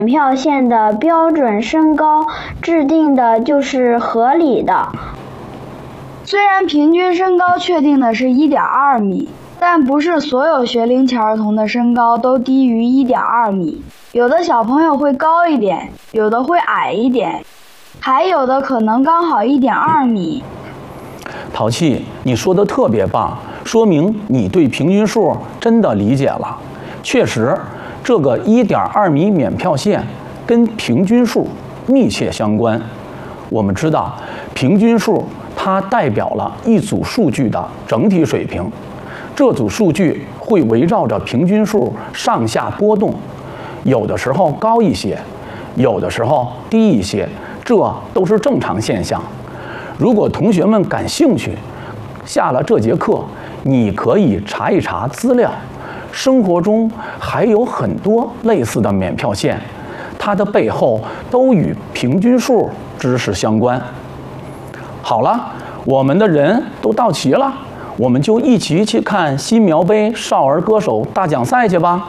检票线的标准身高制定的就是合理的。 虽然平均身高确定的是1.2米，但不是所有学龄前儿童的身高都低于1.2米，有的小朋友会高一点，有的会矮一点，还有的可能刚好1.2米。 淘气，你说的特别棒，说明你对平均数真的理解了。确实，这个1.2米免票线跟平均数密切相关。我们知道，平均数它代表了一组数据的整体水平，这组数据会围绕着平均数上下波动，有的时候高一些，有的时候低一些，这都是正常现象。如果同学们感兴趣，下了这节课，你可以查一查资料。生活中还有很多类似的免票线，它的背后都与平均数知识相关。好了，我们的人都到齐了，我们就一起去看新苗杯少儿歌手大奖赛去吧。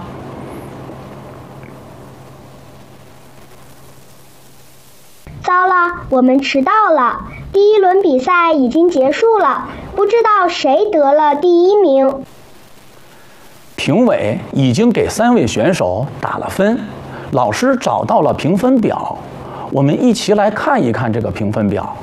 糟了，我们迟到了。第一轮比赛已经结束了，不知道谁得了第1名。 评委已经给3位选手打了分，老师找到了评分表，我们一起来看一看这个评分表。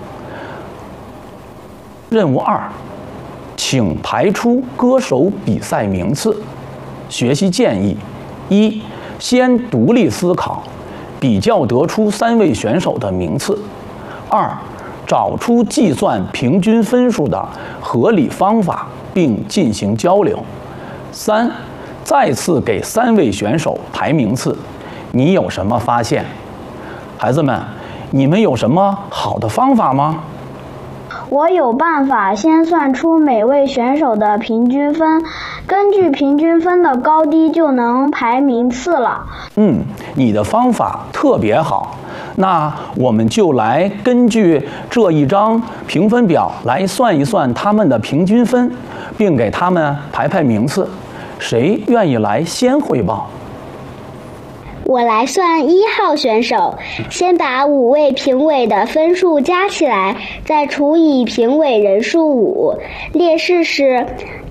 任务2，请排出歌手比赛名次。学习建议：1，先独立思考，比较得出3位选手的名次。2，找出计算平均分数的合理方法，并进行交流。3，再次给3位选手排名次，你有什么发现？孩子们，你们有什么好的方法吗？ 我有办法先算出每位选手的平均分，根据平均分的高低就能排名次了。 你的方法特别好。那我们就来根据这一张评分表来算一算他们的平均分，并给他们排名次。谁愿意来先汇报？ 我来算1号选手，先把5位评委的分数加起来，再除以评委人数5。列式是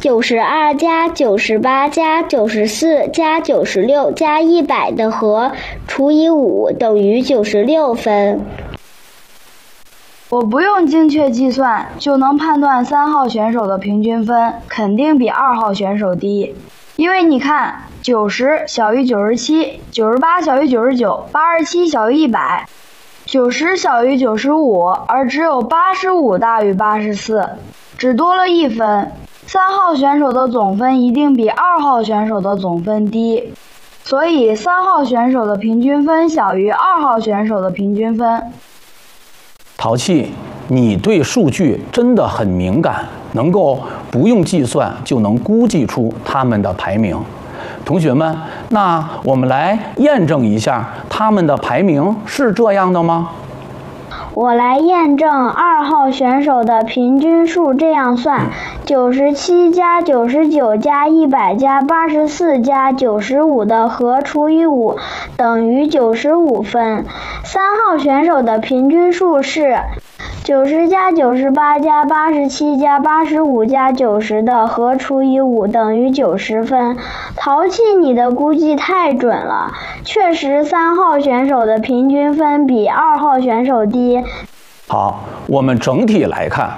92加98加94加96加100的和除以5等于96分。 我不用精确计算就能判断3号选手的平均分肯定比2号选手低，因为你看90小于97， 98小于99， 87小于100， 90小于95，而只有85大于84，只多了1分。3号选手的总分一定比2号选手的总分低，所以3号选手的平均分小于2号选手的平均分。 淘气，你对数据真的很敏感，能够不用计算就能估计出他们的排名。同学们，那我们来验证一下他们的排名是这样的吗？ 我来验证2号选手的平均数，这样算：97加99加100加84加95的和除以5等于95分。3号选手的平均数是90加98加87加85加90的和除以5等于90分。淘气，你的估计太准了，确实3号选手的平均分比2号选手低。 好，我们整体来看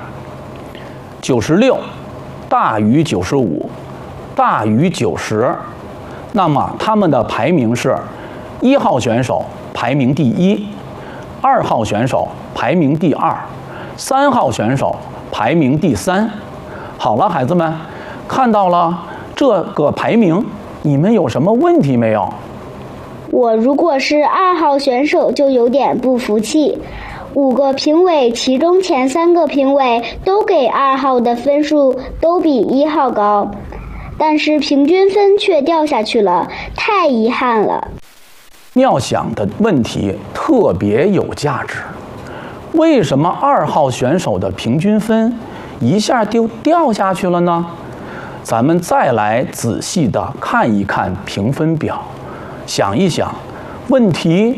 ，96大于95大于90，那么他们的排名是：1号选手排名第1，2号选手排名第2，3号选手排名第3。好了，孩子们，看到了这个排名，你们有什么问题没有？ 我如果是2号选手就有点不服气。5个评委，其中前3个评委都给2号的分数都比1号高，但是平均分却掉下去了，太遗憾了。 妙想的问题特别有价值，为什么2号选手的平均分一下就掉下去了呢？咱们再来仔细的看一看评分表，想一想，问题